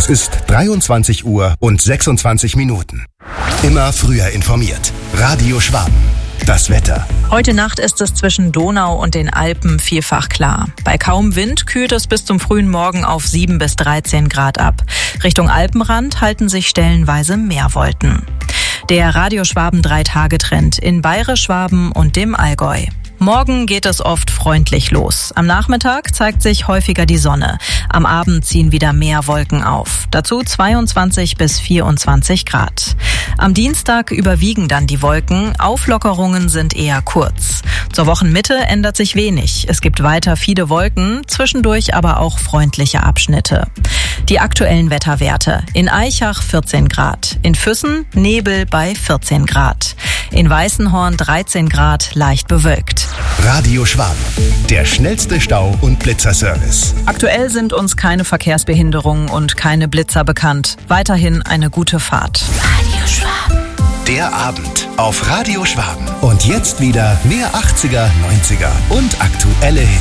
Es ist 23 Uhr und 26 Minuten. Immer früher informiert. Radio Schwaben. Das Wetter. Heute Nacht ist es zwischen Donau und den Alpen vielfach klar. Bei kaum Wind kühlt es bis zum frühen Morgen auf 7 bis 13 Grad ab. Richtung Alpenrand halten sich stellenweise Meerwolken. Der Radio Schwaben 3-Tage-Trend in Bayerisch-Schwaben und dem Allgäu. Morgen geht es oft freundlich los. Am Nachmittag zeigt sich häufiger die Sonne. Am Abend ziehen wieder mehr Wolken auf. Dazu 22 bis 24 Grad. Am Dienstag überwiegen dann die Wolken. Auflockerungen sind eher kurz. Zur Wochenmitte ändert sich wenig. Es gibt weiter viele Wolken, zwischendurch aber auch freundliche Abschnitte. Die aktuellen Wetterwerte. In Aichach 14 Grad. In Füssen Nebel bei 14 Grad. In Weißenhorn 13 Grad, leicht bewölkt. Radio Schwaben. Der schnellste Stau- und Blitzerservice. Aktuell sind uns keine Verkehrsbehinderungen und keine Blitzer bekannt. Weiterhin eine gute Fahrt. Radio Schwaben. Der Abend auf Radio Schwaben. Und jetzt wieder mehr 80er, 90er und aktuelle Hits.